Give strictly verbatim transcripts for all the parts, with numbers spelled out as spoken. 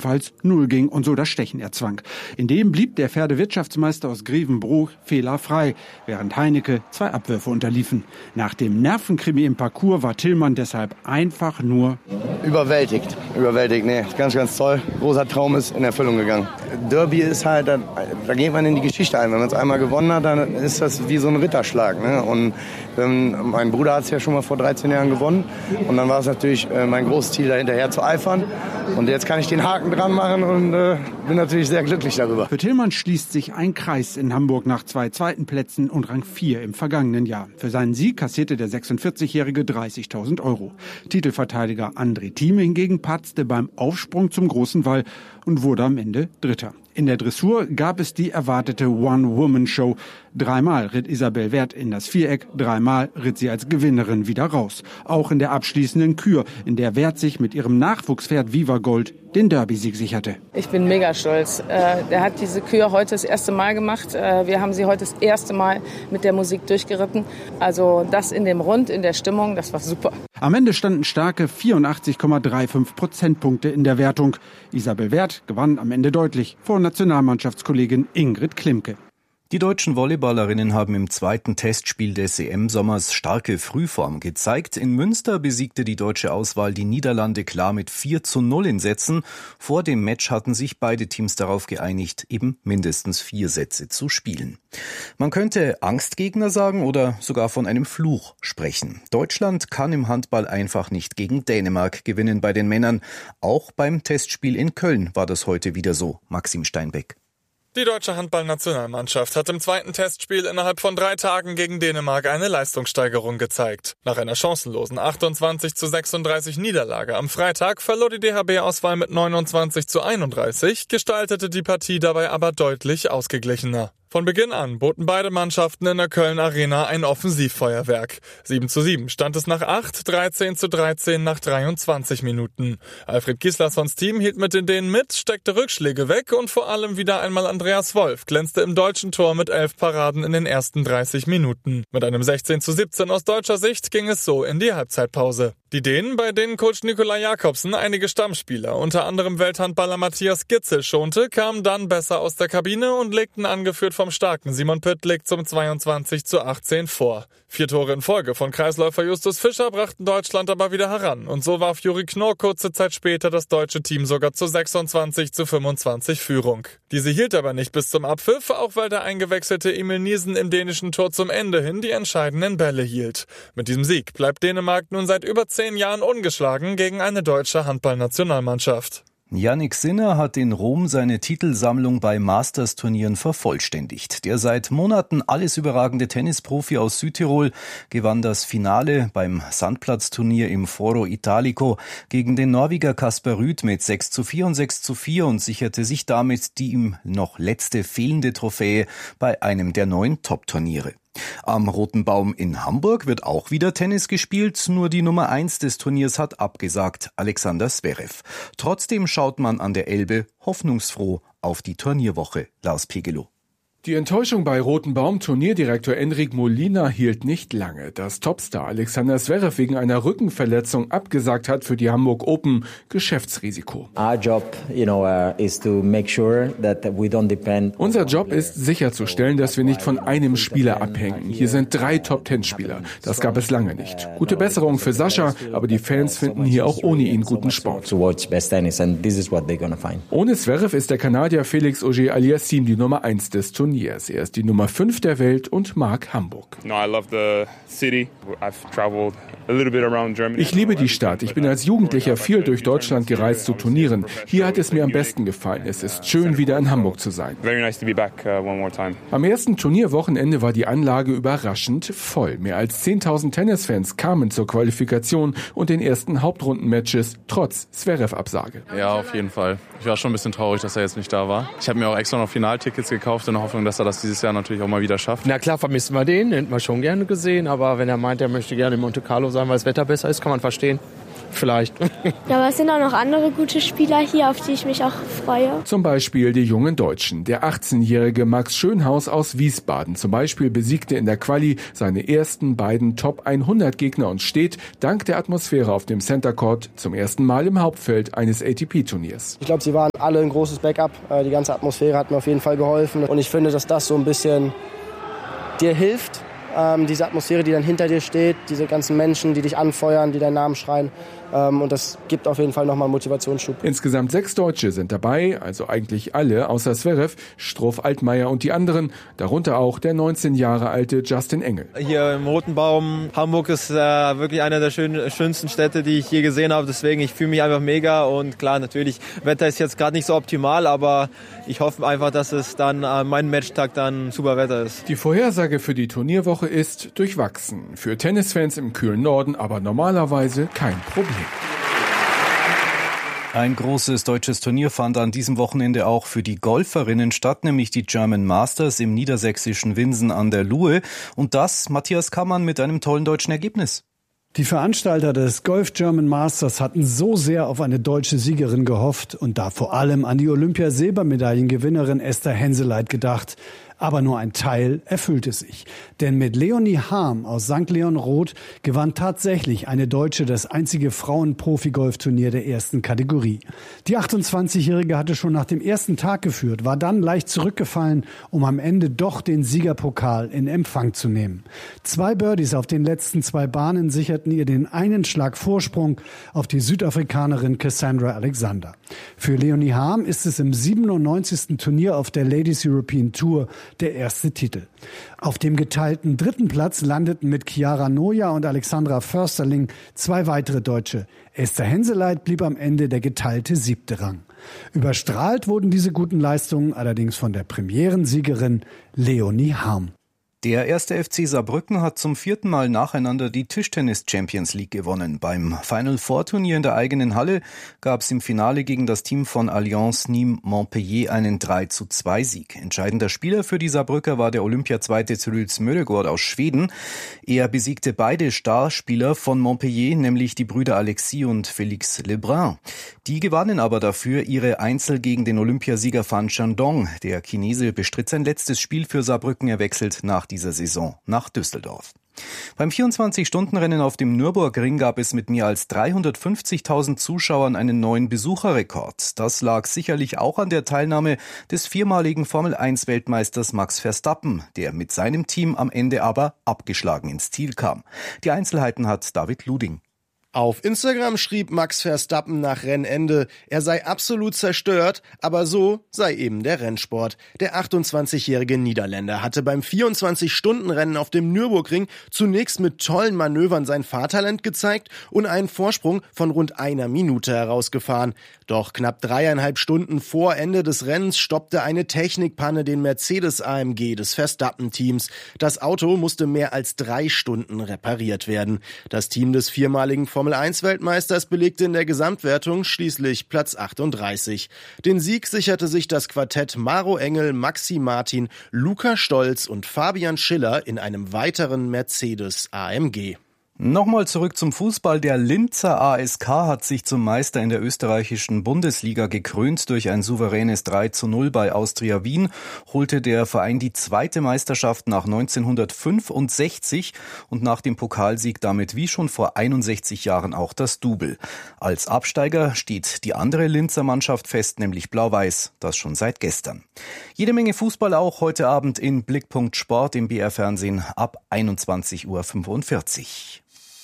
ebenfalls null ging und so das Stechen erzwang. In dem blieb der Pferdewirtschaftsmeister aus Grevenbroich fehlerfrei, während Heinecke zwei Abwürfe unterliefen. Nach dem Nervenkrimi im Parcours war Tillmann deshalb einfach nur überwältigt. Überwältigt, nee, ganz, ganz toll. Großer Traum ist in Erfüllung gegangen. Derby ist halt, da, da geht man in die Geschichte ein. Wenn man es einmal gewonnen hat, dann ist das wie so ein Ritterschlag. Ne? Und ähm, mein Bruder hat es ja schon mal vor dreizehn Jahren gewonnen. Und dann war es natürlich äh, mein großes Ziel, da hinterher zu eifern. Und jetzt kann ich den Haken dran machen und äh, bin natürlich sehr glücklich darüber. Für Tillmann schließt sich ein Kreis in Hamburg nach zwei zweiten Plätzen und Rang vier im vergangenen Jahr. Für seinen Sieg kassierte der sechsundvierzigjährige dreißigtausend Euro. Titelverteidiger André Thieme hingegen patzte beim Aufsprung zum großen Wall und wurde am Ende Dritter. In der Dressur gab es die erwartete One-Woman-Show. Dreimal ritt Isabel Werth in das Viereck, dreimal ritt sie als Gewinnerin wieder raus. Auch in der abschließenden Kür, in der Werth sich mit ihrem Nachwuchspferd Viva Gold den Derby-Sieg sicherte. Ich bin mega stolz. Äh, der hat diese Kür heute das erste Mal gemacht. Äh, wir haben sie heute das erste Mal mit der Musik durchgeritten. Also das in dem Rund, in der Stimmung, das war super. Am Ende standen starke vierundachtzig Komma fünfunddreißig Prozentpunkte in der Wertung. Isabel Werth gewann am Ende deutlich vor Nationalmannschaftskollegin Ingrid Klimke. Die deutschen Volleyballerinnen haben im zweiten Testspiel des E M-Sommers starke Frühform gezeigt. In Münster besiegte die deutsche Auswahl die Niederlande klar mit vier zu null in Sätzen. Vor dem Match hatten sich beide Teams darauf geeinigt, eben mindestens vier Sätze zu spielen. Man könnte Angstgegner sagen oder sogar von einem Fluch sprechen. Deutschland kann im Handball einfach nicht gegen Dänemark gewinnen bei den Männern. Auch beim Testspiel in Köln war das heute wieder so. Maxim Steinbeck. Die deutsche Handballnationalmannschaft hat im zweiten Testspiel innerhalb von drei Tagen gegen Dänemark eine Leistungssteigerung gezeigt. Nach einer chancenlosen achtundzwanzig zu sechsunddreißig Niederlage am Freitag verlor die D H B-Auswahl mit neunundzwanzig zu einunddreißig, gestaltete die Partie dabei aber deutlich ausgeglichener. Von Beginn an boten beide Mannschaften in der Köln Arena ein Offensivfeuerwerk. sieben zu sieben stand es nach acht, dreizehn zu dreizehn nach dreiundzwanzig Minuten. Alfred Gislassons Team hielt mit den Dänen mit, steckte Rückschläge weg und vor allem wieder einmal Andreas Wolf glänzte im deutschen Tor mit elf Paraden in den ersten dreißig Minuten. Mit einem sechzehn zu siebzehn aus deutscher Sicht ging es so in die Halbzeitpause. Die Dänen, bei denen Coach Nikolaj Jakobsen einige Stammspieler, unter anderem Welthandballer Matthias Gitzel, schonte, kamen dann besser aus der Kabine und legten angeführt vom starken Simon Püttlik zum zweiundzwanzig zu achtzehn vor. Vier Tore in Folge von Kreisläufer Justus Fischer brachten Deutschland aber wieder heran und so warf Juri Knorr kurze Zeit später das deutsche Team sogar zu sechsundzwanzig zu fünfundzwanzig Führung. Diese hielt aber nicht bis zum Abpfiff, auch weil der eingewechselte Emil Nielsen im dänischen Tor zum Ende hin die entscheidenden Bälle hielt. Mit diesem Sieg bleibt Dänemark nun seit über zehn Jahren ungeschlagen gegen eine deutsche Handballnationalmannschaft. Jannik Sinner hat in Rom seine Titelsammlung bei Masters-Turnieren vervollständigt. Der seit Monaten alles überragende Tennisprofi aus Südtirol gewann das Finale beim Sandplatzturnier im Foro Italico gegen den Norweger Kasper Rüth mit sechs zu vier und sechs zu vier und sicherte sich damit die ihm noch letzte fehlende Trophäe bei einem der neun Top-Turniere. Am Roten Baum in Hamburg wird auch wieder Tennis gespielt, nur die Nummer eins des Turniers hat abgesagt, Alexander Zverev. Trotzdem schaut man an der Elbe hoffnungsfroh auf die Turnierwoche. Lars Pegelow. Die Enttäuschung bei Roten Baum Turnierdirektor Enric Molina hielt nicht lange. Dass Topstar Alexander Zverev wegen einer Rückenverletzung abgesagt hat für die Hamburg Open, Geschäftsrisiko. Unser Job ist sicherzustellen, dass wir nicht von einem Spieler abhängen. Hier sind drei Top-Ten-Spieler. Das gab es lange nicht. Gute Besserung für Sascha, aber die Fans finden hier auch ohne ihn guten Sport. Ohne Zverev ist der Kanadier Felix Auger-Aliassime die Nummer eins des Turniers. Er ist die Nummer fünf der Welt und mag Hamburg. Ich liebe die Stadt. Ich bin als Jugendlicher viel durch Deutschland gereist zu Turnieren. Hier hat es mir am besten gefallen. Es ist schön, wieder in Hamburg zu sein. Am ersten Turnierwochenende war die Anlage überraschend voll. Mehr als zehntausend Tennisfans kamen zur Qualifikation und den ersten Hauptrundenmatches trotz Zverev-Absage. Ja, auf jeden Fall. Ich war schon ein bisschen traurig, dass er jetzt nicht da war. Ich habe mir auch extra noch Finaltickets gekauft in der Hoffnung, dass er das dieses Jahr natürlich auch mal wieder schafft. Na klar, vermissen wir den, den hätten wir schon gerne gesehen, aber wenn er meint, er möchte gerne in Monte Carlo sein, weil das Wetter besser ist, kann man verstehen. Vielleicht. Ja, aber es sind auch noch andere gute Spieler hier, auf die ich mich auch freue. Zum Beispiel die jungen Deutschen. Der achtzehnjährige Max Schönhaus aus Wiesbaden zum Beispiel besiegte in der Quali seine ersten beiden Top hundert Gegner und steht dank der Atmosphäre auf dem Center Court zum ersten Mal im Hauptfeld eines A T P-Turniers. Ich glaube, sie waren alle ein großes Backup. Die ganze Atmosphäre hat mir auf jeden Fall geholfen. Und ich finde, dass das so ein bisschen dir hilft. Ähm, diese Atmosphäre, die dann hinter dir steht, diese ganzen Menschen, die dich anfeuern, die deinen Namen schreien. Ähm, und das gibt auf jeden Fall nochmal einen Motivationsschub. Insgesamt sechs Deutsche sind dabei, also eigentlich alle außer Zverev, Struff, Altmaier und die anderen, darunter auch der neunzehn Jahre alte Justin Engel. Hier im Roten Baum, Hamburg ist äh, wirklich eine der schön, schönsten Städte, die ich je gesehen habe. Deswegen, ich fühle mich einfach mega und klar, natürlich, Wetter ist jetzt gerade nicht so optimal, aber ich hoffe einfach, dass es dann an äh, meinem Matchtag dann super Wetter ist. Die Vorhersage für die Turnierwoche ist durchwachsen. Für Tennisfans im kühlen Norden aber normalerweise kein Problem. Ein großes deutsches Turnier fand an diesem Wochenende auch für die Golferinnen statt, nämlich die German Masters im niedersächsischen Winsen an der Luhe. Und das, Matthias Kammann, mit einem tollen deutschen Ergebnis. Die Veranstalter des Golf German Masters hatten so sehr auf eine deutsche Siegerin gehofft und da vor allem an die Olympia-Silbermedaillengewinnerin Esther Henseleit gedacht. Aber nur ein Teil erfüllte sich. Denn mit Leonie Harm aus Sankt Leon Roth gewann tatsächlich eine Deutsche das einzige Frauen-Profi-Golfturnier der ersten Kategorie. Die achtundzwanzigjährige hatte schon nach dem ersten Tag geführt, war dann leicht zurückgefallen, um am Ende doch den Siegerpokal in Empfang zu nehmen. Zwei Birdies auf den letzten zwei Bahnen sicherten ihr den einen Schlag Vorsprung auf die Südafrikanerin Cassandra Alexander. Für Leonie Harm ist es im siebenundneunzigsten Turnier auf der Ladies European Tour der erste Titel. Auf dem geteilten dritten Platz landeten mit Chiara Noja und Alexandra Försterling zwei weitere Deutsche. Esther Henseleit blieb am Ende der geteilte siebte Rang. Überstrahlt wurden diese guten Leistungen allerdings von der Premierensiegerin Leonie Harm. Der erste F C Saarbrücken hat zum vierten Mal nacheinander die Tischtennis Champions League gewonnen. Beim Final Four Turnier in der eigenen Halle gab es im Finale gegen das Team von Allianz Nîmes Montpellier einen drei zu zwei Sieg. Entscheidender Spieler für die Saarbrücker war der Olympiazweite Cyril Smødegård aus Schweden. Er besiegte beide Starspieler von Montpellier, nämlich die Brüder Alexis und Félix Lebrun. Die gewannen aber dafür ihre Einzel gegen den Olympiasieger Fan Chandong. Der Chinese bestritt sein letztes Spiel für Saarbrücken, er wechselt nach dieser Saison nach Düsseldorf. Beim vierundzwanzig-Stunden-Rennen auf dem Nürburgring gab es mit mehr als dreihundertfünfzigtausend Zuschauern einen neuen Besucherrekord. Das lag sicherlich auch an der Teilnahme des viermaligen Formel eins Weltmeisters Max Verstappen, der mit seinem Team am Ende aber abgeschlagen ins Ziel kam. Die Einzelheiten hat David Luding. Auf Instagram schrieb Max Verstappen nach Rennende, er sei absolut zerstört, aber so sei eben der Rennsport. Der achtundzwanzigjährige Niederländer hatte beim vierundzwanzig-Stunden-Rennen auf dem Nürburgring zunächst mit tollen Manövern sein Fahrtalent gezeigt und einen Vorsprung von rund einer Minute herausgefahren. Doch knapp dreieinhalb Stunden vor Ende des Rennens stoppte eine Technikpanne den Mercedes A M G des Verstappen-Teams. Das Auto musste mehr als drei Stunden repariert werden. Das Team des viermaligen Formel eins Weltmeisters belegte in der Gesamtwertung schließlich Platz achtunddreißig. Den Sieg sicherte sich das Quartett Maro Engel, Maxi Martin, Luca Stolz und Fabian Schiller in einem weiteren Mercedes A M G. Nochmal zurück zum Fußball. Der Linzer A S K hat sich zum Meister in der österreichischen Bundesliga gekrönt. Durch ein souveränes drei zu null bei Austria Wien holte der Verein die zweite Meisterschaft nach neunzehnhundertfünfundsechzig und nach dem Pokalsieg damit wie schon vor einundsechzig Jahren auch das Double. Als Absteiger steht die andere Linzer Mannschaft fest, nämlich Blau-Weiß, das schon seit gestern. Jede Menge Fußball auch heute Abend in Blickpunkt Sport im B R-Fernsehen ab einundzwanzig Uhr fünfundvierzig.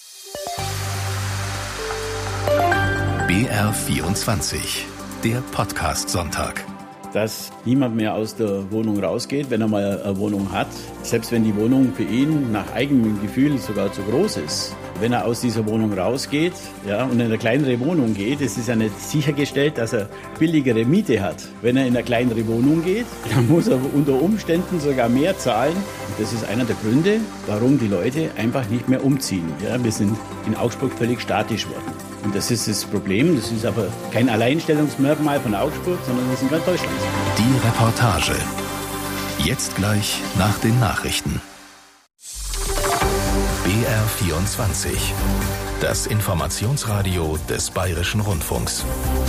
B R vierundzwanzig, der Podcast-Sonntag. Dass niemand mehr aus der Wohnung rausgeht, wenn er mal eine Wohnung hat. Selbst wenn die Wohnung für ihn nach eigenem Gefühl sogar zu groß ist. Wenn er aus dieser Wohnung rausgeht, ja, und in eine kleinere Wohnung geht, es ist ja nicht sichergestellt, dass er billigere Miete hat. Wenn er in eine kleinere Wohnung geht, dann muss er unter Umständen sogar mehr zahlen. Und das ist einer der Gründe, warum die Leute einfach nicht mehr umziehen. Ja, wir sind in Augsburg völlig statisch geworden. Und das ist das Problem. Das ist aber kein Alleinstellungsmerkmal von Augsburg, sondern das ist in ganz Deutschland. Die Reportage. Jetzt gleich nach den Nachrichten. B R vierundzwanzig. Das Informationsradio des Bayerischen Rundfunks.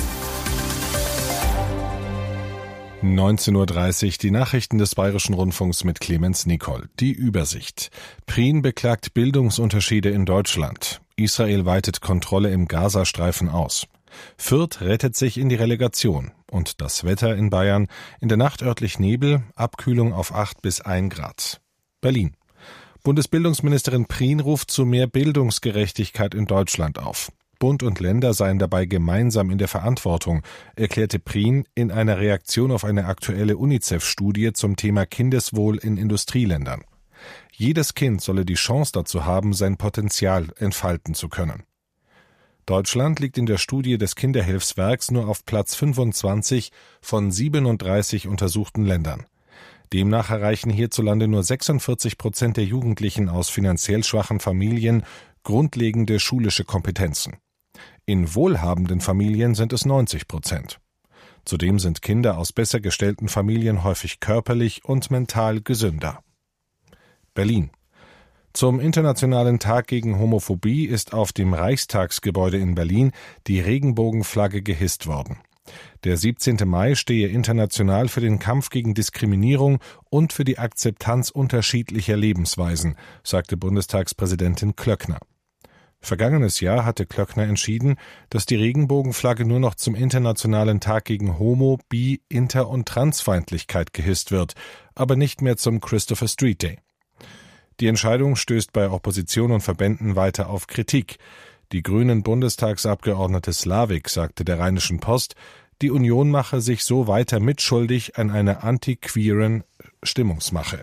neunzehn Uhr dreißig, die Nachrichten des Bayerischen Rundfunks mit Clemens Nicol. Die Übersicht. Prien beklagt Bildungsunterschiede in Deutschland. Israel weitet Kontrolle im Gazastreifen aus. Fürth rettet sich in die Relegation. Und das Wetter in Bayern. In der Nacht örtlich Nebel, Abkühlung auf acht bis ein Grad. Berlin. Bundesbildungsministerin Prien ruft zu mehr Bildungsgerechtigkeit in Deutschland auf. Bund und Länder seien dabei gemeinsam in der Verantwortung, erklärte Prien in einer Reaktion auf eine aktuelle UNICEF-Studie zum Thema Kindeswohl in Industrieländern. Jedes Kind solle die Chance dazu haben, sein Potenzial entfalten zu können. Deutschland liegt in der Studie des Kinderhilfswerks nur auf Platz fünfundzwanzig von siebenunddreißig untersuchten Ländern. Demnach erreichen hierzulande nur sechsundvierzig Prozent der Jugendlichen aus finanziell schwachen Familien grundlegende schulische Kompetenzen. In wohlhabenden Familien sind es neunzig Prozent. Zudem sind Kinder aus besser gestellten Familien häufig körperlich und mental gesünder. Berlin. Zum Internationalen Tag gegen Homophobie ist auf dem Reichstagsgebäude in Berlin die Regenbogenflagge gehisst worden. Der siebzehnte Mai stehe international für den Kampf gegen Diskriminierung und für die Akzeptanz unterschiedlicher Lebensweisen, sagte Bundestagspräsidentin Klöckner. Vergangenes Jahr hatte Klöckner entschieden, dass die Regenbogenflagge nur noch zum Internationalen Tag gegen Homo-, Bi-, Inter- und Transfeindlichkeit gehisst wird, aber nicht mehr zum Christopher Street Day. Die Entscheidung stößt bei Opposition und Verbänden weiter auf Kritik. Die grünen Bundestagsabgeordnete Slavik sagte der Rheinischen Post, die Union mache sich so weiter mitschuldig an einer anti-queeren Stimmungsmache.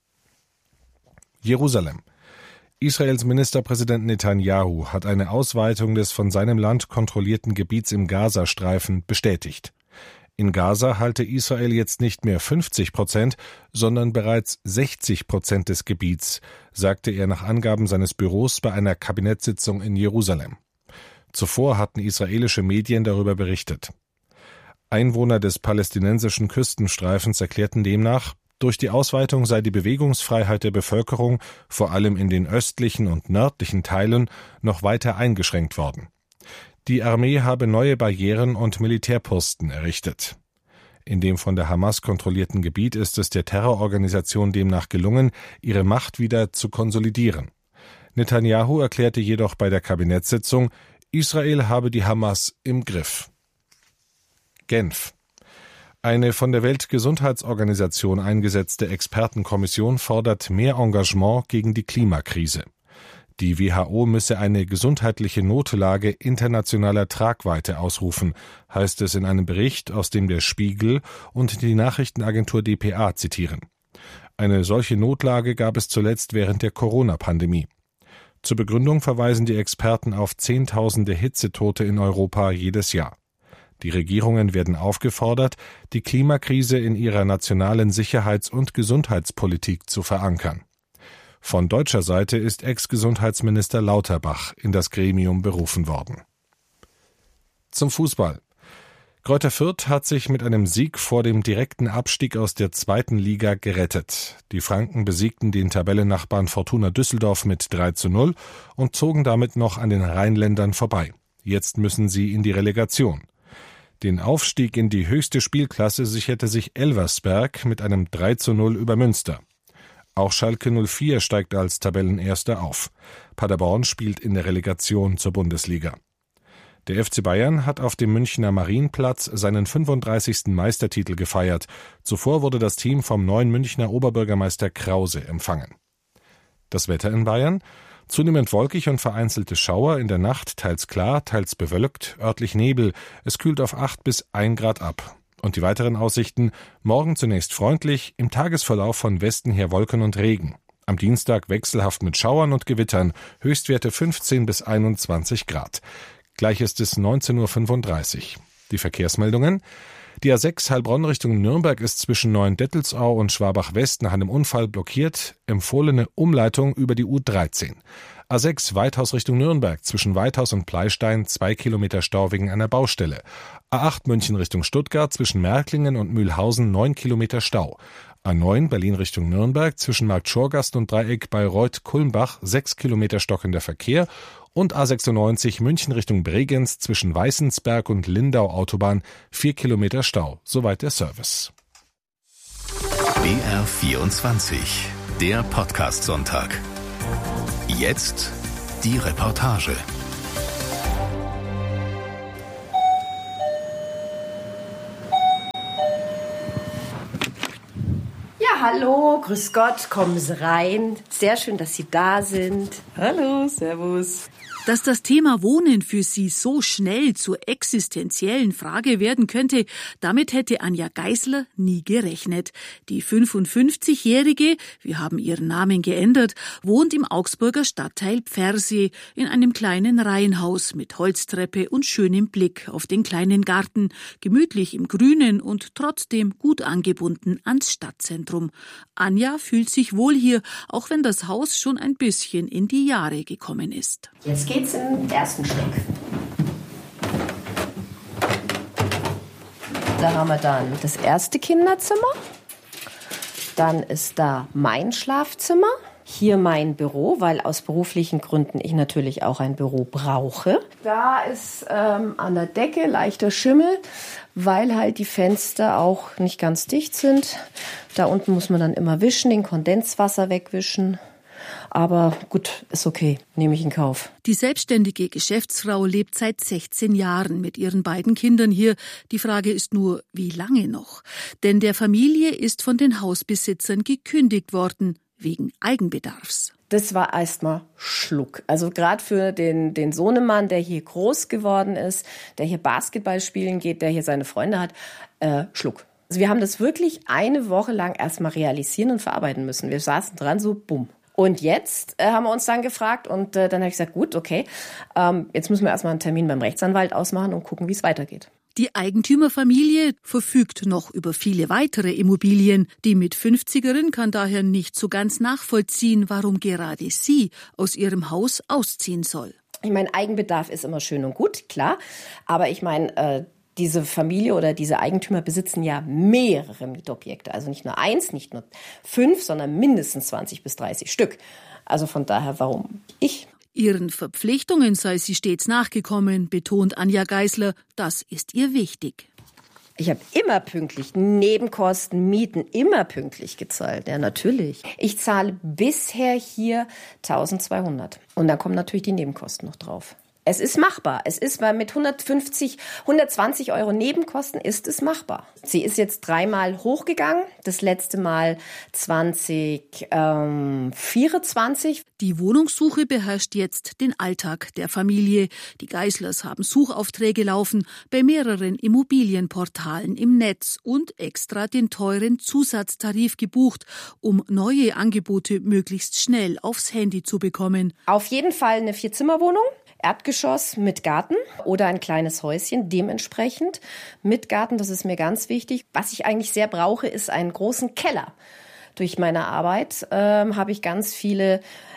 Jerusalem. Israels Ministerpräsident Netanyahu hat eine Ausweitung des von seinem Land kontrollierten Gebiets im Gazastreifen bestätigt. In Gaza halte Israel jetzt nicht mehr fünfzig Prozent, sondern bereits sechzig Prozent des Gebiets, sagte er nach Angaben seines Büros bei einer Kabinettssitzung in Jerusalem. Zuvor hatten israelische Medien darüber berichtet. Einwohner des palästinensischen Küstenstreifens erklärten demnach, durch die Ausweitung sei die Bewegungsfreiheit der Bevölkerung, vor allem in den östlichen und nördlichen Teilen, noch weiter eingeschränkt worden. Die Armee habe neue Barrieren und Militärposten errichtet. In dem von der Hamas kontrollierten Gebiet ist es der Terrororganisation demnach gelungen, ihre Macht wieder zu konsolidieren. Netanyahu erklärte jedoch bei der Kabinettssitzung, Israel habe die Hamas im Griff. Genf. Eine von der Weltgesundheitsorganisation eingesetzte Expertenkommission fordert mehr Engagement gegen die Klimakrise. Die W H O müsse eine gesundheitliche Notlage internationaler Tragweite ausrufen, heißt es in einem Bericht, aus dem der Spiegel und die Nachrichtenagentur D P A zitieren. Eine solche Notlage gab es zuletzt während der Corona-Pandemie. Zur Begründung verweisen die Experten auf Zehntausende Hitzetote in Europa jedes Jahr. Die Regierungen werden aufgefordert, die Klimakrise in ihrer nationalen Sicherheits- und Gesundheitspolitik zu verankern. Von deutscher Seite ist Ex-Gesundheitsminister Lauterbach in das Gremium berufen worden. Zum Fußball. Greuther Fürth hat sich mit einem Sieg vor dem direkten Abstieg aus der zweiten Liga gerettet. Die Franken besiegten den Tabellennachbarn Fortuna Düsseldorf mit drei zu null und zogen damit noch an den Rheinländern vorbei. Jetzt müssen sie in die Relegation. Den Aufstieg in die höchste Spielklasse sicherte sich Elversberg mit einem drei zu null über Münster. Auch Schalke null vier steigt als Tabellenerster auf. Paderborn spielt in der Relegation zur Bundesliga. Der F C Bayern hat auf dem Münchner Marienplatz seinen fünfunddreißigsten Meistertitel gefeiert. Zuvor wurde das Team vom neuen Münchner Oberbürgermeister Krause empfangen. Das Wetter in Bayern? Zunehmend wolkig und vereinzelte Schauer, in der Nacht teils klar, teils bewölkt, örtlich Nebel. Es kühlt auf acht bis ein Grad ab. Und die weiteren Aussichten: morgen zunächst freundlich, im Tagesverlauf von Westen her Wolken und Regen. Am Dienstag wechselhaft mit Schauern und Gewittern, Höchstwerte fünfzehn bis einundzwanzig Grad. Gleich ist es neunzehn Uhr fünfunddreißig. Die Verkehrsmeldungen: Die A sechs Heilbronn Richtung Nürnberg ist zwischen Neuendettelsau und Schwabach-West nach einem Unfall blockiert. Empfohlene Umleitung über die U dreizehn. A sechs Weithaus Richtung Nürnberg zwischen Weithaus und Pleistein zwei Kilometer Stau wegen einer Baustelle. A acht München Richtung Stuttgart zwischen Märklingen und Mühlhausen neun Kilometer Stau. A neun Berlin Richtung Nürnberg zwischen Markt Schorgast und Dreieck Bayreuth-Kulmbach sechs Kilometer stockender Verkehr und A sechsundneunzig München Richtung Bregenz zwischen Weißensberg und Lindau Autobahn vier Kilometer Stau. Soweit der Service. B R vierundzwanzig, der Podcast-Sonntag. Jetzt die Reportage. Hallo, grüß Gott, kommen Sie rein. Sehr schön, dass Sie da sind. Hallo, servus. Dass das Thema Wohnen für Sie so schnell zur existenziellen Frage werden könnte, damit hätte Anja Geisler nie gerechnet. Die fünfundfünfzigjährige, wir haben ihren Namen geändert, wohnt im Augsburger Stadtteil Pfersee in einem kleinen Reihenhaus mit Holztreppe und schönem Blick auf den kleinen Garten, gemütlich im Grünen und trotzdem gut angebunden ans Stadtzentrum. Anja fühlt sich wohl hier, auch wenn das Haus schon ein bisschen in die Jahre gekommen ist. Jetzt geht's im ersten Stock. Da haben wir dann das erste Kinderzimmer. Dann ist da mein Schlafzimmer. Hier mein Büro, weil aus beruflichen Gründen ich natürlich auch ein Büro brauche. Da ist ähm, an der Decke leichter Schimmel, weil halt die Fenster auch nicht ganz dicht sind. Da unten muss man dann immer wischen, den Kondenswasser wegwischen. Aber gut, ist okay, nehme ich in Kauf. Die selbstständige Geschäftsfrau lebt seit sechzehn Jahren mit ihren beiden Kindern hier. Die Frage ist nur, wie lange noch? Denn der Familie ist von den Hausbesitzern gekündigt worden, wegen Eigenbedarfs. Das war erstmal Schluck. Also gerade für den, den Sohnemann, der hier groß geworden ist, der hier Basketball spielen geht, der hier seine Freunde hat, äh, Schluck. Also wir haben das wirklich eine Woche lang erstmal realisieren und verarbeiten müssen. Wir saßen dran, so bumm. Und jetzt äh, haben wir uns dann gefragt und äh, dann habe ich gesagt, gut, okay, ähm, jetzt müssen wir erstmal einen Termin beim Rechtsanwalt ausmachen und gucken, wie es weitergeht. Die Eigentümerfamilie verfügt noch über viele weitere Immobilien. Die Mit-fünfzigerin kann daher nicht so ganz nachvollziehen, warum gerade sie aus ihrem Haus ausziehen soll. Ich meine, Eigenbedarf ist immer schön und gut, klar, aber ich meine, äh, diese Familie oder diese Eigentümer besitzen ja mehrere Mietobjekte. Also nicht nur eins, nicht nur fünf, sondern mindestens zwanzig bis dreißig Stück. Also von daher, warum ich? Ihren Verpflichtungen sei sie stets nachgekommen, betont Anja Geisler. Das ist ihr wichtig. Ich habe immer pünktlich Nebenkosten, Mieten, immer pünktlich gezahlt. Ja, natürlich. Ich zahle bisher hier eintausendzweihundert. Und dann kommen natürlich die Nebenkosten noch drauf. Es ist machbar. Es ist, weil mit hundertfünfzig, hundertzwanzig Euro Nebenkosten ist es machbar. Sie ist jetzt dreimal hochgegangen. Das letzte Mal zwanzig vierundzwanzig. Die Wohnungssuche beherrscht jetzt den Alltag der Familie. Die Geislers haben Suchaufträge laufen bei mehreren Immobilienportalen im Netz und extra den teuren Zusatztarif gebucht, um neue Angebote möglichst schnell aufs Handy zu bekommen. Auf jeden Fall eine Vierzimmerwohnung. Erdgeschoss mit Garten oder ein kleines Häuschen dementsprechend mit Garten, das ist mir ganz wichtig. Was ich eigentlich sehr brauche, ist einen großen Keller. Durch meine Arbeit ähm, habe ich ganz viele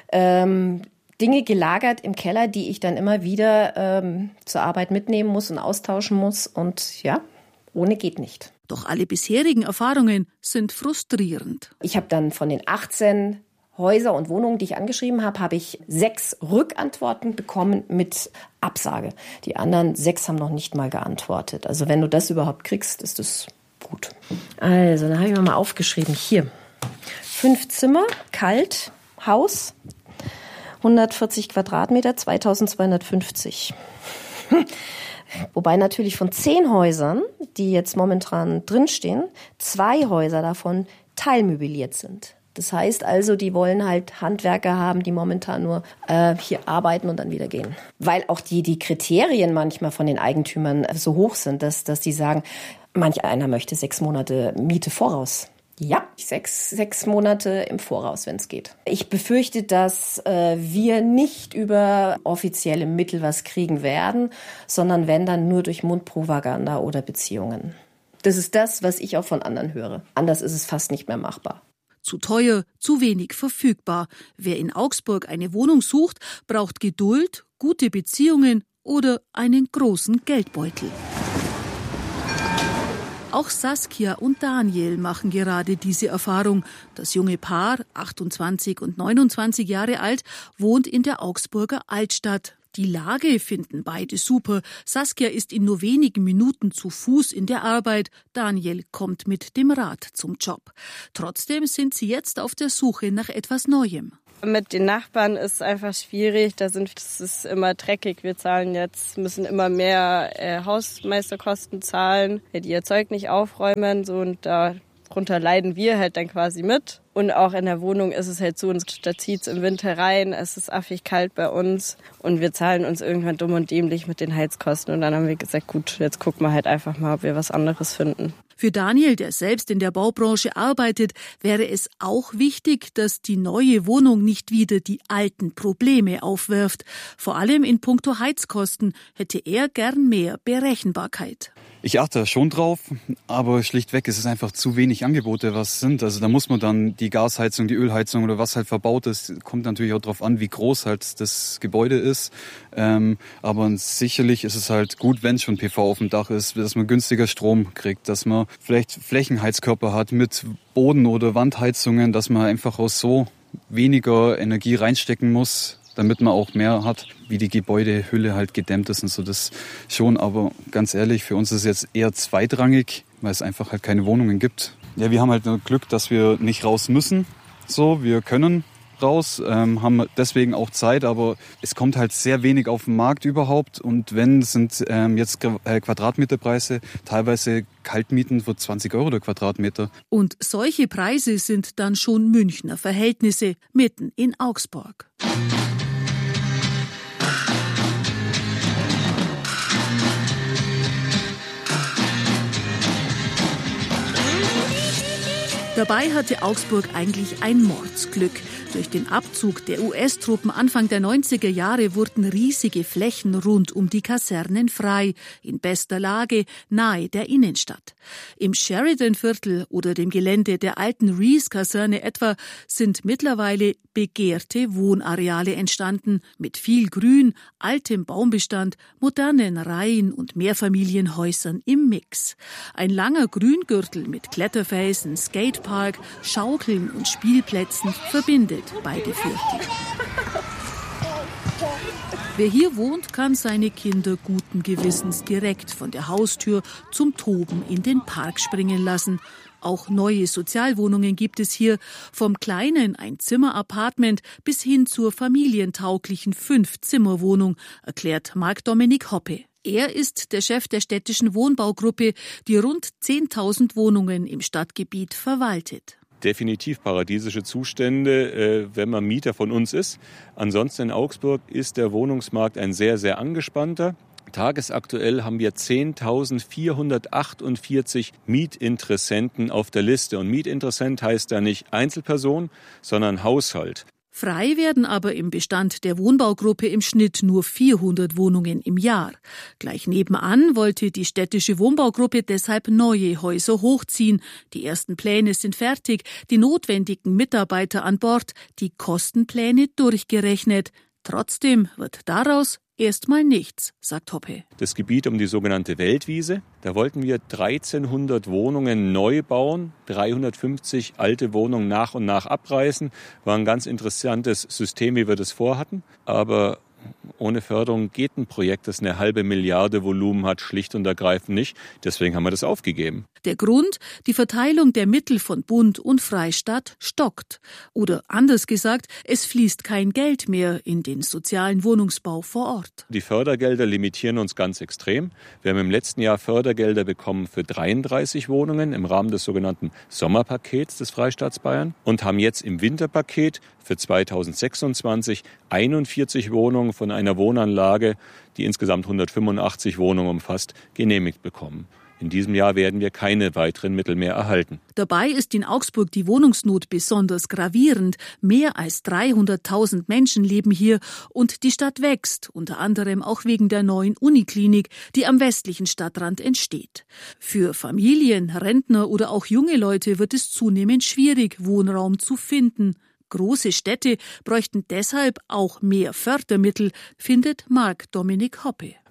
ähm, Dinge gelagert im Keller, die ich dann immer wieder ähm, zur Arbeit mitnehmen muss und austauschen muss. Und ja, ohne geht nicht. Doch alle bisherigen Erfahrungen sind frustrierend. Ich habe dann von den achtzehn Häuser und Wohnungen, die ich angeschrieben habe, habe ich sechs Rückantworten bekommen mit Absage. Die anderen sechs haben noch nicht mal geantwortet. Also wenn du das überhaupt kriegst, ist das gut. Also, dann habe ich mir mal aufgeschrieben. Hier, fünf Zimmer, kalt, Haus, hundertvierzig Quadratmeter, zweitausendzweihundertfünfzig. Wobei natürlich von zehn Häusern, die jetzt momentan drinstehen, zwei Häuser davon teilmöbliert sind. Das heißt also, die wollen halt Handwerker haben, die momentan nur äh, hier arbeiten und dann wieder gehen. Weil auch die, die Kriterien manchmal von den Eigentümern so hoch sind, dass, dass die sagen, manch einer möchte sechs Monate Miete voraus. Ja, sechs, sechs Monate im Voraus, wenn es geht. Ich befürchte, dass äh, wir nicht über offizielle Mittel was kriegen werden, sondern wenn dann nur durch Mundpropaganda oder Beziehungen. Das ist das, was ich auch von anderen höre. Anders ist es fast nicht mehr machbar. Zu teuer, zu wenig verfügbar. Wer in Augsburg eine Wohnung sucht, braucht Geduld, gute Beziehungen oder einen großen Geldbeutel. Auch Saskia und Daniel machen gerade diese Erfahrung. Das junge Paar, achtundzwanzig und neunundzwanzig Jahre alt, wohnt in der Augsburger Altstadt. Die Lage finden beide super. Saskia ist in nur wenigen Minuten zu Fuß in der Arbeit. Daniel kommt mit dem Rad zum Job. Trotzdem sind sie jetzt auf der Suche nach etwas Neuem. Mit den Nachbarn ist es einfach schwierig. Da sind, das ist immer dreckig. Wir zahlen jetzt, müssen immer mehr äh, Hausmeisterkosten zahlen, die ihr Zeug nicht aufräumen. So, und darunter leiden wir halt dann quasi mit. Und auch in der Wohnung ist es halt so, da zieht es im Winter rein, es ist affig kalt bei uns und wir zahlen uns irgendwann dumm und dämlich mit den Heizkosten. Und dann haben wir gesagt, gut, jetzt gucken wir halt einfach mal, ob wir was anderes finden. Für Daniel, der selbst in der Baubranche arbeitet, wäre es auch wichtig, dass die neue Wohnung nicht wieder die alten Probleme aufwirft. Vor allem in puncto Heizkosten hätte er gern mehr Berechenbarkeit. Ich achte schon drauf, aber schlichtweg ist es einfach zu wenig Angebote, was sind. Also da muss man dann die Gasheizung, die Ölheizung oder was halt verbaut ist, kommt natürlich auch darauf an, wie groß halt das Gebäude ist. Ähm, aber sicherlich ist es halt gut, wenn schon P V auf dem Dach ist, dass man günstiger Strom kriegt, dass man vielleicht Flächenheizkörper hat mit Boden- oder Wandheizungen, dass man einfach auch so weniger Energie reinstecken muss, damit man auch mehr hat, wie die Gebäudehülle halt gedämmt ist und so, das schon. Aber ganz ehrlich, für uns ist es jetzt eher zweitrangig, weil es einfach halt keine Wohnungen gibt. Ja, wir haben halt nur Glück, dass wir nicht raus müssen. So, wir können raus, ähm, haben deswegen auch Zeit, aber es kommt halt sehr wenig auf den Markt überhaupt. Und wenn, sind ähm, jetzt Quadratmeterpreise, teilweise Kaltmieten für zwanzig Euro der Quadratmeter. Und solche Preise sind dann schon Münchner Verhältnisse, mitten in Augsburg. Dabei hatte Augsburg eigentlich ein Mordsglück. Durch den Abzug der U S-Truppen Anfang der neunziger Jahre wurden riesige Flächen rund um die Kasernen frei, in bester Lage, nahe der Innenstadt. Im Sheridan-Viertel oder dem Gelände der alten Rees-Kaserne etwa sind mittlerweile begehrte Wohnareale entstanden, mit viel Grün, altem Baumbestand, modernen Reihen und Mehrfamilienhäusern im Mix. Ein langer Grüngürtel mit Kletterfelsen, Skatepark, Schaukeln und Spielplätzen verbindet beide Viertel. Wer hier wohnt, kann seine Kinder guten Gewissens direkt von der Haustür zum Toben in den Park springen lassen. Auch neue Sozialwohnungen gibt es hier, vom kleinen Einzimmer-Apartment bis hin zur familientauglichen Fünf-Zimmer-Wohnung, erklärt Marc-Dominic Hoppe. Er ist der Chef der städtischen Wohnbaugruppe, die rund zehntausend Wohnungen im Stadtgebiet verwaltet. Definitiv paradiesische Zustände, wenn man Mieter von uns ist. Ansonsten in Augsburg ist der Wohnungsmarkt ein sehr, sehr angespannter. Tagesaktuell haben wir zehntausendvierhundertachtundvierzig Mietinteressenten auf der Liste. Und Mietinteressent heißt da nicht Einzelperson, sondern Haushalt. Frei werden aber im Bestand der Wohnbaugruppe im Schnitt nur vierhundert Wohnungen im Jahr. Gleich nebenan wollte die städtische Wohnbaugruppe deshalb neue Häuser hochziehen. Die ersten Pläne sind fertig, die notwendigen Mitarbeiter an Bord, die Kostenpläne durchgerechnet. Trotzdem wird daraus erstmal nichts, sagt Hoppe. Das Gebiet um die sogenannte Weltwiese, da wollten wir dreizehnhundert Wohnungen neu bauen, dreihundertfünfzig alte Wohnungen nach und nach abreißen. War ein ganz interessantes System, wie wir das vorhatten. Aber ohne Förderung geht ein Projekt, das eine halbe Milliarde Volumen hat, schlicht und ergreifend nicht. Deswegen haben wir das aufgegeben. Der Grund? Die Verteilung der Mittel von Bund und Freistaat stockt. Oder anders gesagt, es fließt kein Geld mehr in den sozialen Wohnungsbau vor Ort. Die Fördergelder limitieren uns ganz extrem. Wir haben im letzten Jahr Fördergelder bekommen für dreiunddreißig Wohnungen im Rahmen des sogenannten Sommerpakets des Freistaats Bayern und haben jetzt im Winterpaket für zweitausendsechsundzwanzig einundvierzig Wohnungen von einer Wohnanlage, die insgesamt hundertfünfundachtzig Wohnungen umfasst, genehmigt bekommen. In diesem Jahr werden wir keine weiteren Mittel mehr erhalten. Dabei ist in Augsburg die Wohnungsnot besonders gravierend. Mehr als dreihunderttausend Menschen leben hier und die Stadt wächst, unter anderem auch wegen der neuen Uniklinik, die am westlichen Stadtrand entsteht. Für Familien, Rentner oder auch junge Leute wird es zunehmend schwierig, Wohnraum zu finden. Große Städte bräuchten deshalb auch mehr Fördermittel, findet Marc-Dominic Hoppe.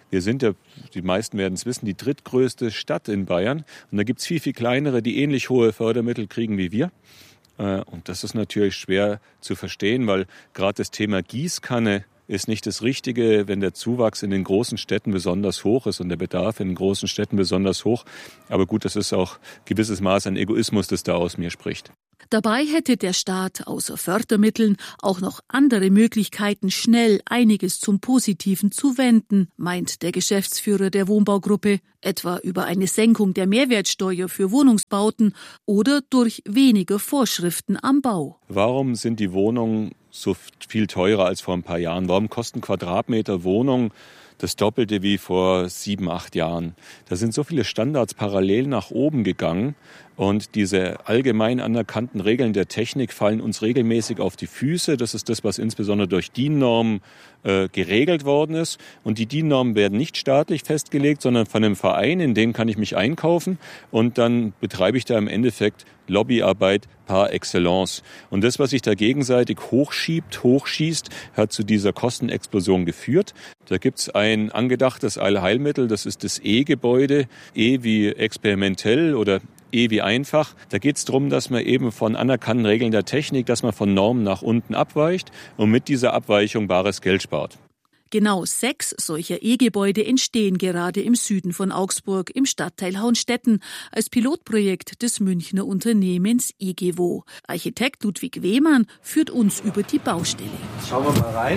Wir sind ja, die meisten werden es wissen, die drittgrößte Stadt in Bayern. Und da gibt es viel, viel kleinere, die ähnlich hohe Fördermittel kriegen wie wir. Und das ist natürlich schwer zu verstehen, weil gerade das Thema Gießkanne ist nicht das Richtige, wenn der Zuwachs in den großen Städten besonders hoch ist und der Bedarf in den großen Städten besonders hoch. Aber gut, das ist auch ein gewisses Maß an Egoismus, das da aus mir spricht. Dabei hätte der Staat außer Fördermitteln auch noch andere Möglichkeiten, schnell einiges zum Positiven zu wenden, meint der Geschäftsführer der Wohnbaugruppe, etwa über eine Senkung der Mehrwertsteuer für Wohnungsbauten oder durch weniger Vorschriften am Bau. Warum sind die Wohnungen so viel teurer als vor ein paar Jahren? Warum kosten Quadratmeter Wohnung das Doppelte wie vor sieben, acht Jahren? Da sind so viele Standards parallel nach oben gegangen und diese allgemein anerkannten Regeln der Technik fallen uns regelmäßig auf die Füße. Das ist das, was insbesondere durch D I N-Normen äh, geregelt worden ist. Und die D I N-Normen werden nicht staatlich festgelegt, sondern von einem Verein, in den kann ich mich einkaufen und dann betreibe ich da im Endeffekt Lobbyarbeit par excellence. Und das, was sich da gegenseitig hochschiebt, hochschießt, hat zu dieser Kostenexplosion geführt. Da gibt es ein angedachtes Allheilmittel, das ist das E-Gebäude, E wie experimentell oder E wie einfach. Da geht es darum, dass man eben von anerkannten Regeln der Technik, dass man von Normen nach unten abweicht und mit dieser Abweichung bares Geld spart. Genau sechs solcher E-Gebäude entstehen gerade im Süden von Augsburg im Stadtteil Hauenstetten als Pilotprojekt des Münchner Unternehmens egewo. Architekt Ludwig Wehmann führt uns über die Baustelle. Schauen wir mal rein.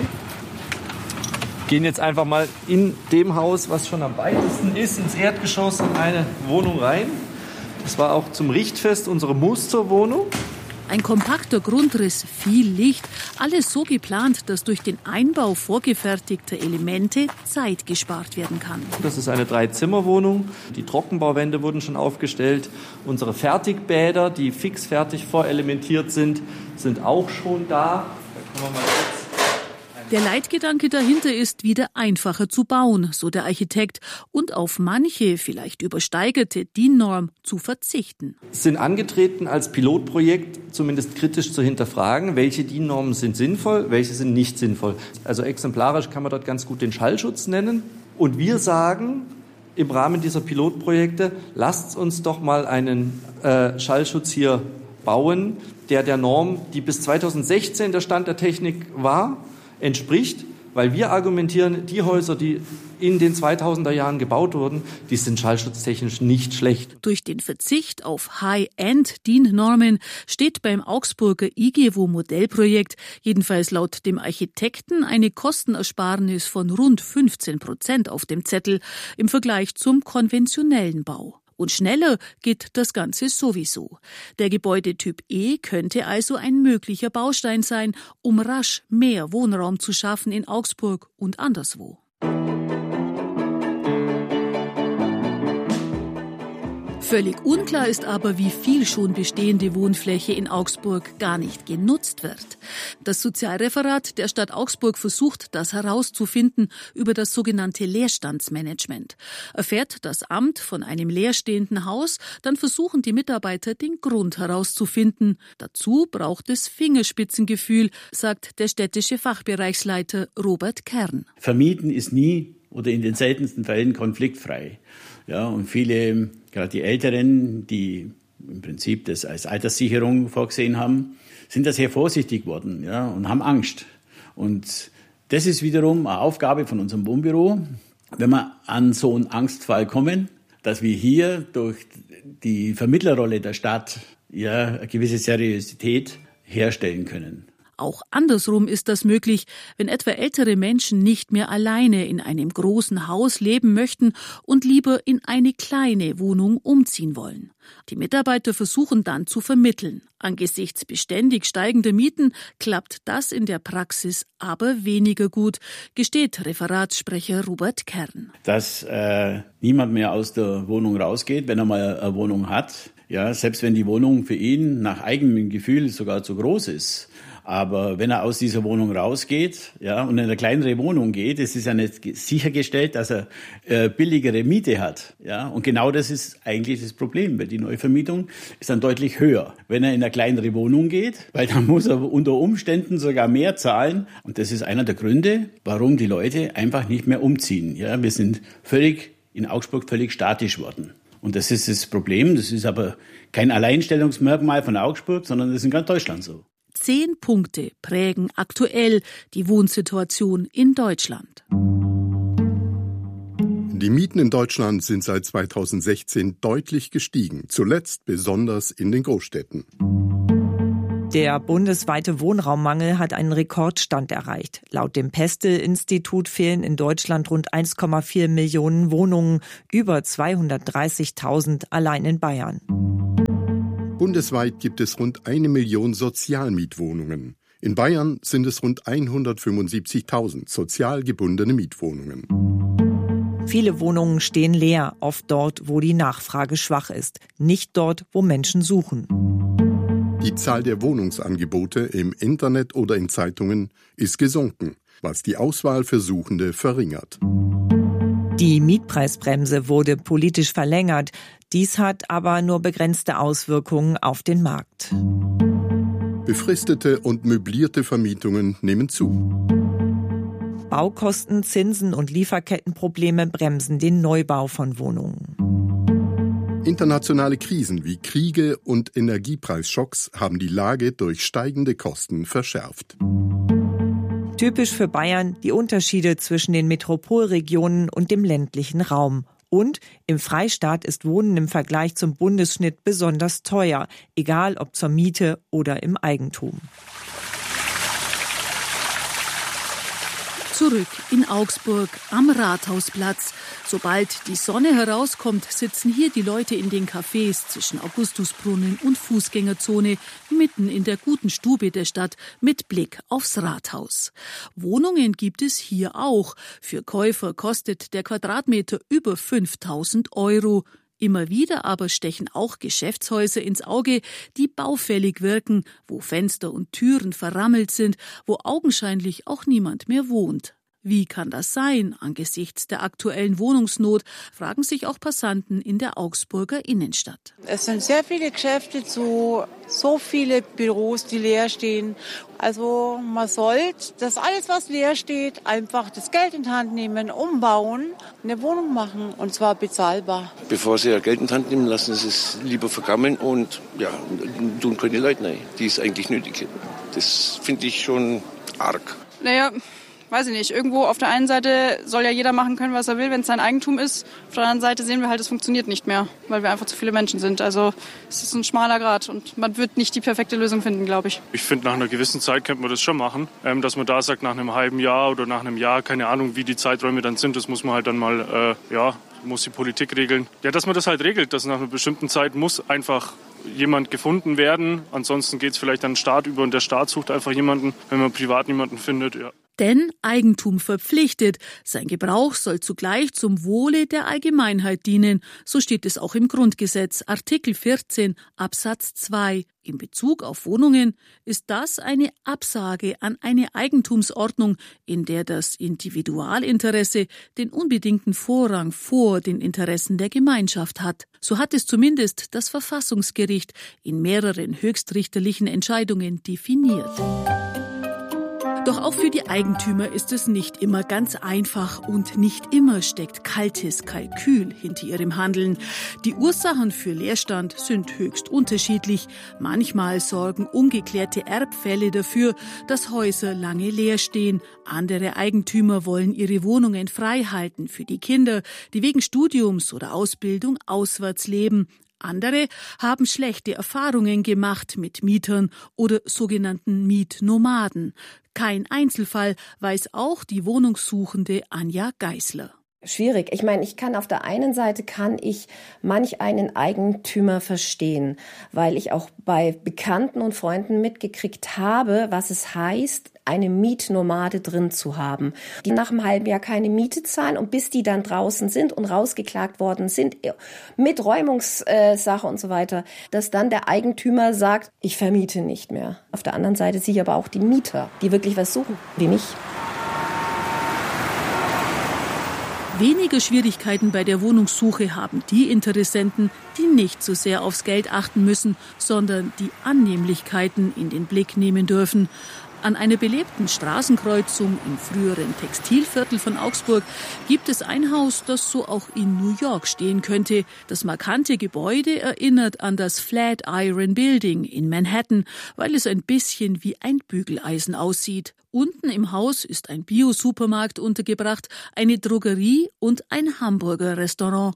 Gehen jetzt einfach mal in dem Haus, was schon am weitesten ist, ins Erdgeschoss in eine Wohnung rein. Das war auch zum Richtfest unsere Musterwohnung. Ein kompakter Grundriss, viel Licht, alles so geplant, dass durch den Einbau vorgefertigter Elemente Zeit gespart werden kann. Das ist eine Drei-Zimmer-Wohnung. Die Trockenbauwände wurden schon aufgestellt. Unsere Fertigbäder, die fix fertig vorelementiert sind, sind auch schon da. Da kommen wir mal kurz. Der Leitgedanke dahinter ist, wieder einfacher zu bauen, so der Architekt, und auf manche, vielleicht übersteigerte D I N-Norm zu verzichten. Sind angetreten als Pilotprojekt, zumindest kritisch zu hinterfragen, welche D I N-Normen sind sinnvoll, welche sind nicht sinnvoll. Also exemplarisch kann man dort ganz gut den Schallschutz nennen. Und wir sagen im Rahmen dieser Pilotprojekte, lasst uns doch mal einen äh, Schallschutz hier bauen, der der Norm, die bis zweitausendsechzehn der Stand der Technik war, entspricht, weil wir argumentieren, die Häuser, die in den zweitausender Jahren gebaut wurden, die sind schallschutztechnisch nicht schlecht. Durch den Verzicht auf High-End-D I N-Normen steht beim Augsburger egewo-Modellprojekt, jedenfalls laut dem Architekten, eine Kostenersparnis von rund fünfzehn Prozent auf dem Zettel im Vergleich zum konventionellen Bau. Und schneller geht das Ganze sowieso. Der Gebäudetyp E könnte also ein möglicher Baustein sein, um rasch mehr Wohnraum zu schaffen in Augsburg und anderswo. Völlig unklar ist aber, wie viel schon bestehende Wohnfläche in Augsburg gar nicht genutzt wird. Das Sozialreferat der Stadt Augsburg versucht, das herauszufinden über das sogenannte Leerstandsmanagement. Erfährt das Amt von einem leerstehenden Haus, dann versuchen die Mitarbeiter, den Grund herauszufinden. Dazu braucht es Fingerspitzengefühl, sagt der städtische Fachbereichsleiter Robert Kern. Vermieten ist nie oder in den seltensten Fällen konfliktfrei. Ja, und viele, gerade die Älteren, die im Prinzip das als Alterssicherung vorgesehen haben, sind da sehr vorsichtig geworden, ja, und haben Angst. Und das ist wiederum eine Aufgabe von unserem Wohnbüro, wenn wir an so einen Angstfall kommen, dass wir hier durch die Vermittlerrolle der Stadt ja eine gewisse Seriosität herstellen können. Auch andersrum ist das möglich, wenn etwa ältere Menschen nicht mehr alleine in einem großen Haus leben möchten und lieber in eine kleine Wohnung umziehen wollen. Die Mitarbeiter versuchen dann zu vermitteln. Angesichts beständig steigender Mieten klappt das in der Praxis aber weniger gut, gesteht Referatssprecher Robert Kern. Dass äh, niemand mehr aus der Wohnung rausgeht, wenn er mal eine Wohnung hat. Ja, selbst wenn die Wohnung für ihn nach eigenem Gefühl sogar zu groß ist. Aber wenn er aus dieser Wohnung rausgeht, ja, und in eine kleinere Wohnung geht, es ist ja nicht sichergestellt, dass er äh, billigere Miete hat, ja. Und genau das ist eigentlich das Problem, weil die Neuvermietung ist dann deutlich höher. Wenn er in eine kleinere Wohnung geht, weil dann muss er unter Umständen sogar mehr zahlen. Und das ist einer der Gründe, warum die Leute einfach nicht mehr umziehen. Ja, wir sind völlig in Augsburg völlig statisch worden. Und das ist das Problem. Das ist aber kein Alleinstellungsmerkmal von Augsburg, sondern das ist in ganz Deutschland so. Zehn Punkte prägen aktuell die Wohnsituation in Deutschland. Die Mieten in Deutschland sind seit zweitausendsechzehn deutlich gestiegen, zuletzt besonders in den Großstädten. Der bundesweite Wohnraummangel hat einen Rekordstand erreicht. Laut dem Pestel-Institut fehlen in Deutschland rund eins Komma vier Millionen Wohnungen, über zweihundertdreißigtausend allein in Bayern. Bundesweit gibt es rund eine Million Sozialmietwohnungen. In Bayern sind es rund hundertfünfundsiebzigtausend sozial gebundene Mietwohnungen. Viele Wohnungen stehen leer, oft dort, wo die Nachfrage schwach ist, nicht dort, wo Menschen suchen. Die Zahl der Wohnungsangebote im Internet oder in Zeitungen ist gesunken, was die Auswahl für Suchende verringert. Die Mietpreisbremse wurde politisch verlängert. Dies hat aber nur begrenzte Auswirkungen auf den Markt. Befristete und möblierte Vermietungen nehmen zu. Baukosten, Zinsen und Lieferkettenprobleme bremsen den Neubau von Wohnungen. Internationale Krisen wie Kriege und Energiepreisschocks haben die Lage durch steigende Kosten verschärft. Typisch für Bayern die Unterschiede zwischen den Metropolregionen und dem ländlichen Raum. Und im Freistaat ist Wohnen im Vergleich zum Bundesschnitt besonders teuer, egal ob zur Miete oder im Eigentum. Zurück in Augsburg am Rathausplatz. Sobald die Sonne herauskommt, sitzen hier die Leute in den Cafés zwischen Augustusbrunnen und Fußgängerzone, mitten in der guten Stube der Stadt mit Blick aufs Rathaus. Wohnungen gibt es hier auch. Für Käufer kostet der Quadratmeter über fünftausend Euro. Immer wieder aber stechen auch Geschäftshäuser ins Auge, die baufällig wirken, wo Fenster und Türen verrammelt sind, wo augenscheinlich auch niemand mehr wohnt. Wie kann das sein angesichts der aktuellen Wohnungsnot, fragen sich auch Passanten in der Augsburger Innenstadt. Es sind sehr viele Geschäfte zu, so viele Büros, die leer stehen. Also man sollte das alles, was leer steht, einfach das Geld in die Hand nehmen, umbauen, eine Wohnung machen und zwar bezahlbar. Bevor Sie ja Geld in die Hand nehmen, lassen Sie es lieber vergammeln und ja, tun keine Leute rein, die es eigentlich nötig hätten. Das finde ich schon arg. Naja, weiß ich nicht, irgendwo auf der einen Seite soll ja jeder machen können, was er will, wenn es sein Eigentum ist. Auf der anderen Seite sehen wir halt, es funktioniert nicht mehr, weil wir einfach zu viele Menschen sind. Also es ist ein schmaler Grat und man wird nicht die perfekte Lösung finden, glaube ich. Ich finde, nach einer gewissen Zeit könnte man das schon machen. Ähm, dass man da sagt, nach einem halben Jahr oder nach einem Jahr, keine Ahnung, wie die Zeiträume dann sind, das muss man halt dann mal, äh, ja, muss die Politik regeln. Ja, dass man das halt regelt, dass nach einer bestimmten Zeit muss einfach jemand gefunden werden. Ansonsten geht es vielleicht an den Staat über und der Staat sucht einfach jemanden, wenn man privat niemanden findet, ja. Denn Eigentum verpflichtet. Sein Gebrauch soll zugleich zum Wohle der Allgemeinheit dienen. So steht es auch im Grundgesetz, Artikel vierzehn, Absatz zwei. In Bezug auf Wohnungen ist das eine Absage an eine Eigentumsordnung, in der das Individualinteresse den unbedingten Vorrang vor den Interessen der Gemeinschaft hat. So hat es zumindest das Verfassungsgericht in mehreren höchstrichterlichen Entscheidungen definiert. Doch auch für die Eigentümer ist es nicht immer ganz einfach und nicht immer steckt kaltes Kalkül hinter ihrem Handeln. Die Ursachen für Leerstand sind höchst unterschiedlich. Manchmal sorgen ungeklärte Erbfälle dafür, dass Häuser lange leer stehen. Andere Eigentümer wollen ihre Wohnungen frei halten für die Kinder, die wegen Studiums oder Ausbildung auswärts leben. Andere haben schlechte Erfahrungen gemacht mit Mietern oder sogenannten Mietnomaden. Kein Einzelfall, weiß auch die Wohnungssuchende Anja Geisler. Schwierig. Ich meine, ich kann auf der einen Seite kann ich manch einen Eigentümer verstehen, weil ich auch bei Bekannten und Freunden mitgekriegt habe, was es heißt, eine Mietnomade drin zu haben, die nach einem halben Jahr keine Miete zahlen und bis die dann draußen sind und rausgeklagt worden sind, mit Räumungssache und so weiter, dass dann der Eigentümer sagt, ich vermiete nicht mehr. Auf der anderen Seite sehe ich aber auch die Mieter, die wirklich was suchen, wie mich. Weniger Schwierigkeiten bei der Wohnungssuche haben die Interessenten, die nicht so sehr aufs Geld achten müssen, sondern die Annehmlichkeiten in den Blick nehmen dürfen. An einer belebten Straßenkreuzung im früheren Textilviertel von Augsburg gibt es ein Haus, das so auch in New York stehen könnte. Das markante Gebäude erinnert an das Flatiron Building in Manhattan, weil es ein bisschen wie ein Bügeleisen aussieht. Unten im Haus ist ein Bio-Supermarkt untergebracht, eine Drogerie und ein Hamburger-Restaurant.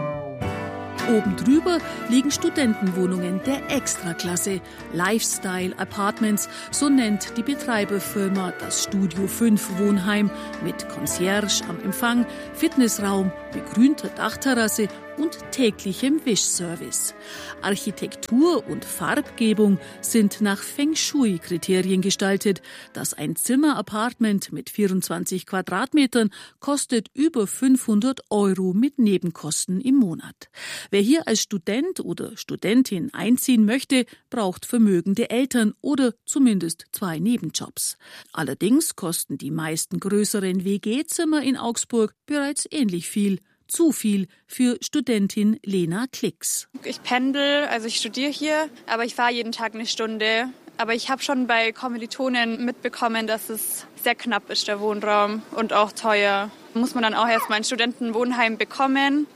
Oben drüber liegen Studentenwohnungen der Extraklasse, Lifestyle Apartments, so nennt die Betreiberfirma das Studio fünf Wohnheim mit Concierge am Empfang, Fitnessraum, begrünter Dachterrasse und täglichem Wischservice. Architektur und Farbgebung sind nach Feng Shui-Kriterien gestaltet. Das Ein-Zimmer-Apartment mit vierundzwanzig Quadratmetern kostet über fünfhundert Euro mit Nebenkosten im Monat. Wer hier als Student oder Studentin einziehen möchte, braucht vermögende Eltern oder zumindest zwei Nebenjobs. Allerdings kosten die meisten größeren W G-Zimmer in Augsburg bereits ähnlich viel. Zu viel für Studentin Lena Klicks. Ich pendel, also ich studiere hier, aber ich fahre jeden Tag eine Stunde. Aber ich habe schon bei Kommilitonen mitbekommen, dass es sehr knapp ist, der Wohnraum, und auch teuer. Da muss man dann auch erstmal ein Studentenwohnheim bekommen.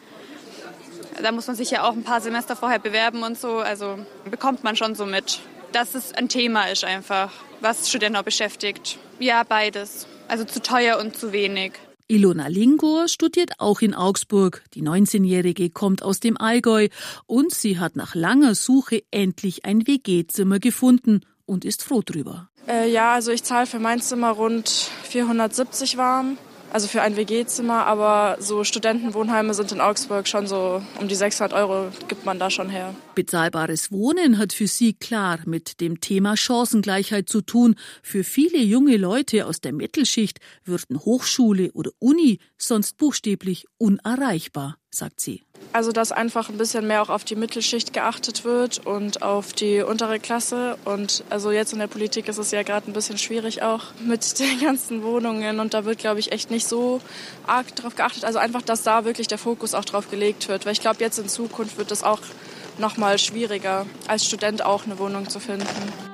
Da muss man sich ja auch ein paar Semester vorher bewerben und so. Also bekommt man schon so mit, dass es ein Thema ist einfach, was Studenten auch beschäftigt. Ja, beides. Also zu teuer und zu wenig. Ilona Lingor studiert auch in Augsburg. Die neunzehnjährige kommt aus dem Allgäu und sie hat nach langer Suche endlich ein W G-Zimmer gefunden und ist froh drüber. Äh, ja, also ich zahle für mein Zimmer rund vierhundertsiebzig warm, also für ein W G-Zimmer, aber so Studentenwohnheime sind in Augsburg schon so um die sechshundert Euro gibt man da schon her. Bezahlbares Wohnen hat für sie klar mit dem Thema Chancengleichheit zu tun. Für viele junge Leute aus der Mittelschicht würden Hochschule oder Uni sonst buchstäblich unerreichbar, sagt sie. Also dass einfach ein bisschen mehr auch auf die Mittelschicht geachtet wird und auf die untere Klasse. Und also jetzt in der Politik ist es ja gerade ein bisschen schwierig auch mit den ganzen Wohnungen. Und da wird, glaube ich, echt nicht so arg drauf geachtet. Also einfach, dass da wirklich der Fokus auch drauf gelegt wird. Weil ich glaube, jetzt in Zukunft wird es auch noch mal schwieriger, als Student auch eine Wohnung zu finden.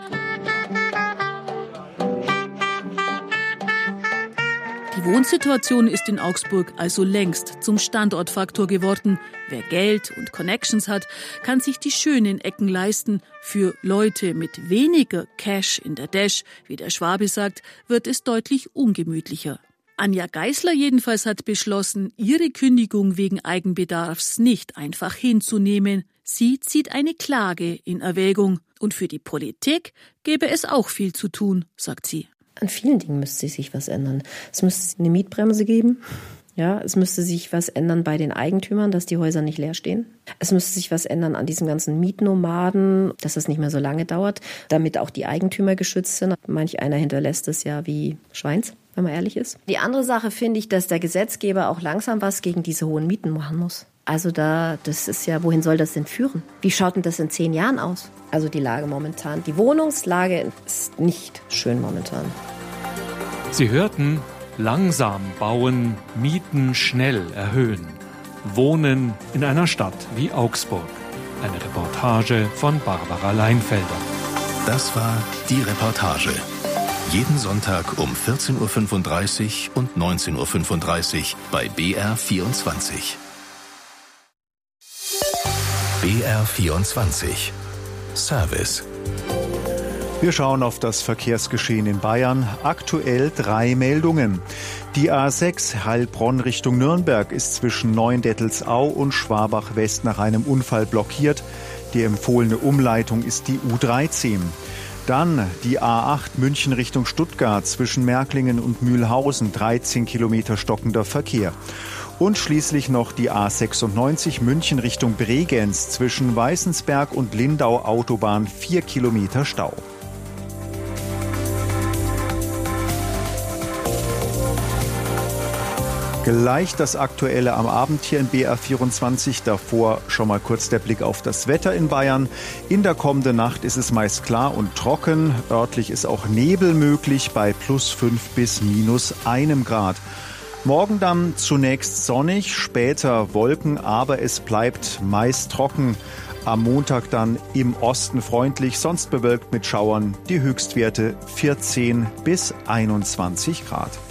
Die Wohnsituation ist in Augsburg also längst zum Standortfaktor geworden. Wer Geld und Connections hat, kann sich die schönen Ecken leisten. Für Leute mit weniger Cash in der Dash, wie der Schwabe sagt, wird es deutlich ungemütlicher. Anja Geisler jedenfalls hat beschlossen, ihre Kündigung wegen Eigenbedarfs nicht einfach hinzunehmen. Sie zieht eine Klage in Erwägung. Und für die Politik gäbe es auch viel zu tun, sagt sie. An vielen Dingen müsste sich was ändern. Es müsste eine Mietbremse geben. Ja, es müsste sich was ändern bei den Eigentümern, dass die Häuser nicht leer stehen. Es müsste sich was ändern an diesen ganzen Mietnomaden, dass das nicht mehr so lange dauert, damit auch die Eigentümer geschützt sind. Manch einer hinterlässt es ja wie Schweins, wenn man ehrlich ist. Die andere Sache finde ich, dass der Gesetzgeber auch langsam was gegen diese hohen Mieten machen muss. Also da, das ist ja, wohin soll das denn führen? Wie schaut denn das in zehn Jahren aus? Also die Lage momentan, die Wohnungslage ist nicht schön momentan. Sie hörten: langsam bauen, Mieten schnell erhöhen. Wohnen in einer Stadt wie Augsburg. Eine Reportage von Barbara Leinfelder. Das war die Reportage. Jeden Sonntag um vierzehn Uhr fünfunddreißig und neunzehn Uhr fünfunddreißig bei B R vierundzwanzig. B R vierundzwanzig. Service. Wir schauen auf das Verkehrsgeschehen in Bayern. Aktuell drei Meldungen. Die A sechs Heilbronn Richtung Nürnberg ist zwischen Neuendettelsau und Schwabach West nach einem Unfall blockiert. Die empfohlene Umleitung ist die U dreizehn. Dann die A acht München Richtung Stuttgart zwischen Märklingen und Mühlhausen, dreizehn Kilometer stockender Verkehr. Und schließlich noch die A sechsundneunzig München Richtung Bregenz zwischen Weißensberg und Lindau Autobahn, vier Kilometer Stau. Gleich das Aktuelle am Abend hier in B R vierundzwanzig. Davor schon mal kurz der Blick auf das Wetter in Bayern. In der kommenden Nacht ist es meist klar und trocken. Örtlich ist auch Nebel möglich bei plus fünf bis minus einem Grad. Morgen dann zunächst sonnig, später Wolken, aber es bleibt meist trocken. Am Montag dann im Osten freundlich, sonst bewölkt mit Schauern. Die Höchstwerte vierzehn bis einundzwanzig Grad.